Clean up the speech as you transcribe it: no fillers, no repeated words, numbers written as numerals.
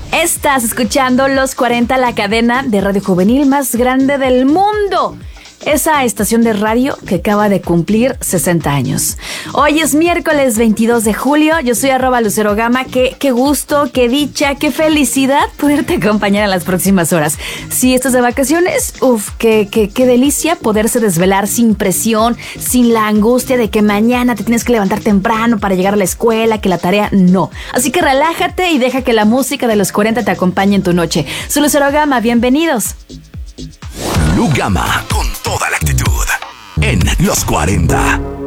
Estás escuchando Los 40, la cadena de radio juvenil más grande del mundo. Esa estación de radio que acaba de cumplir 60 años. Hoy es miércoles 22 de julio. Yo soy @LuceroGama. Qué gusto, qué dicha, qué felicidad poderte acompañar en las próximas horas. Si estás de vacaciones, qué delicia poderse desvelar sin presión, sin la angustia de que mañana te tienes que levantar temprano para llegar a la escuela, que la tarea no. Así que relájate y deja que la música de los 40 te acompañe en tu noche. Soy LuceroGama, bienvenidos. Lu Gama, con toda la actitud, en Los 40.